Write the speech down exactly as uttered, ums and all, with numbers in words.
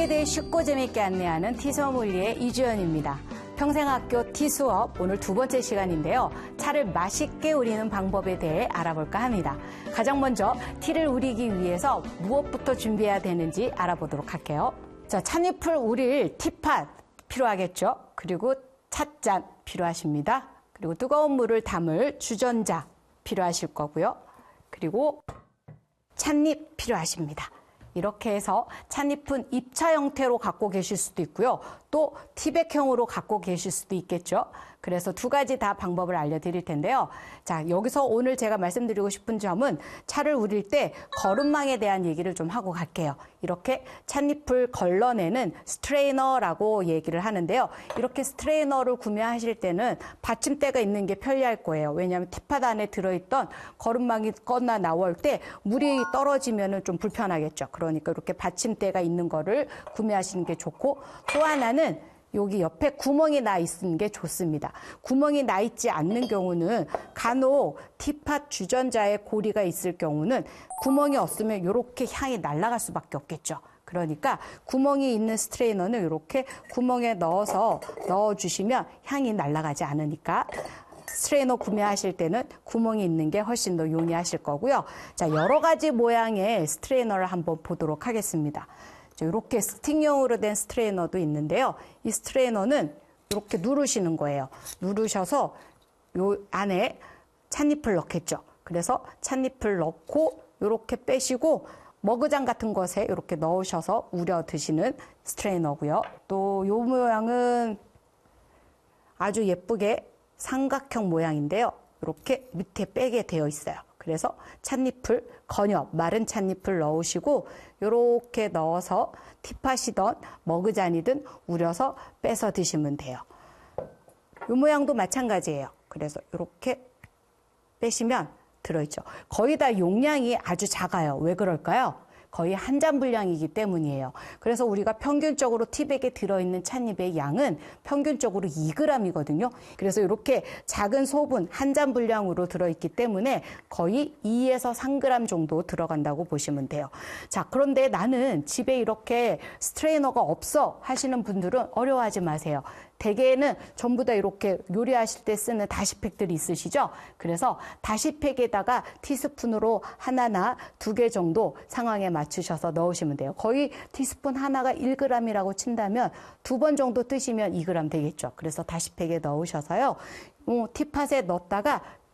티에 대해 쉽고 재밌게 안내하는 티수업물리의 이주연입니다. 평생학교 티수업 오늘 두 번째 시간인데요. 차를 맛있게 우리는 방법에 대해 알아볼까 합니다. 가장 먼저 티를 우리기 위해서 무엇부터 준비해야 되는지 알아보도록 할게요. 자, 찻잎을 우릴 티팟 필요하겠죠. 그리고 찻잔 필요하십니다. 그리고 뜨거운 물을 담을 주전자 필요하실 거고요. 그리고 찻잎 필요하십니다. 이렇게 해서 찻잎은 입차 형태로 갖고 계실 수도 있고요. 또 티백형으로 갖고 계실 수도 있겠죠. 그래서 두 가지 다 방법을 알려드릴 텐데요. 자, 여기서 오늘 제가 말씀드리고 싶은 점은 차를 우릴 때 거름망에 대한 얘기를 좀 하고 갈게요. 이렇게 찻잎을 걸러내는 스트레이너라고 얘기를 하는데요. 이렇게 스트레이너를 구매하실 때는 받침대가 있는 게 편리할 거예요. 왜냐하면 티팟 안에 들어있던 거름망이 꺼나 나올 때 물이 떨어지면 좀 불편하겠죠. 그러니까 이렇게 받침대가 있는 거를 구매하시는 게 좋고, 또 하나는 여기 옆에 구멍이 나 있는 게 좋습니다. 구멍이 나 있지 않는 경우는 간혹 티팟 주전자에 고리가 있을 경우는 구멍이 없으면 이렇게 향이 날아갈 수밖에 없겠죠. 그러니까 구멍이 있는 스트레이너는 이렇게 구멍에 넣어서 넣어주시면 향이 날아가지 않으니까 스트레이너 구매하실 때는 구멍이 있는 게 훨씬 더 용이하실 거고요. 자, 여러 가지 모양의 스트레이너를 한번 보도록 하겠습니다. 이렇게 스틱용으로 된 스트레이너도 있는데요. 이 스트레이너는 이렇게 누르시는 거예요. 누르셔서 요 안에 찻잎을 넣겠죠. 그래서 찻잎을 넣고 이렇게 빼시고 머그잔 같은 것에 이렇게 넣으셔서 우려 드시는 스트레이너고요. 또 이 모양은 아주 예쁘게 삼각형 모양인데요. 이렇게 밑에 빼게 되어 있어요. 그래서 찻잎을 건엽, 마른 찻잎을 넣으시고 이렇게 넣어서 티팟이든 머그잔이든 우려서 빼서 드시면 돼요. 이 모양도 마찬가지예요. 그래서 이렇게 빼시면 들어있죠. 거의 다 용량이 아주 작아요. 왜 그럴까요? 거의 한 잔 분량이기 때문이에요. 그래서 우리가 평균적으로 티백에 들어있는 찻잎의 양은 평균적으로 이 그램이거든요. 그래서 이렇게 작은 소분 한 잔 분량으로 들어있기 때문에 거의 이에서 삼 그램 정도 들어간다고 보시면 돼요. 자, 그런데 나는 집에 이렇게 스트레이너가 없어 하시는 분들은 어려워하지 마세요. 대개는 전부 다 이렇게 요리하실 때 쓰는 다시팩들이 있으시죠? 그래서 다시팩에다가 티스푼으로 하나나 두 개 정도 상황에 맞추셔서 넣으시면 돼요. 거의 티스푼 하나가 일 그램이라고 친다면 두 번 정도 뜨시면 이 그램 되겠죠. 그래서 다시팩에 넣으셔서요. 어, 티팟에 넣었다가